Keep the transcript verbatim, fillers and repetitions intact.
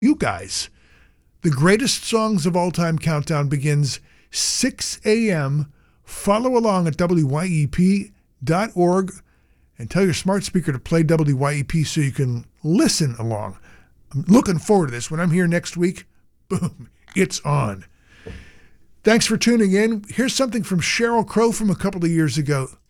you guys. The Greatest Songs of All Time countdown begins six a.m. Follow along at W Y E P dot org and tell your smart speaker to play W Y E P so you can listen along. I'm looking forward to this. When I'm here next week, boom, it's on. Thanks for tuning in. Here's something from Sheryl Crow from a couple of years ago.